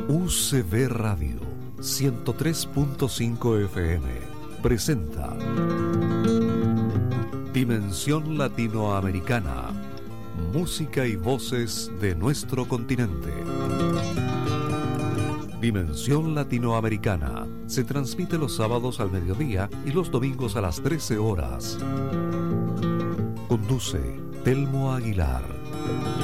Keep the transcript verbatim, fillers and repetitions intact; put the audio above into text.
U C B Radio ciento tres punto cinco F M presenta Dimensión Latinoamericana, música y voces de nuestro continente. Dimensión Latinoamericana se transmite los sábados al mediodía y los domingos a las trece horas. Conduce Telmo Aguilar.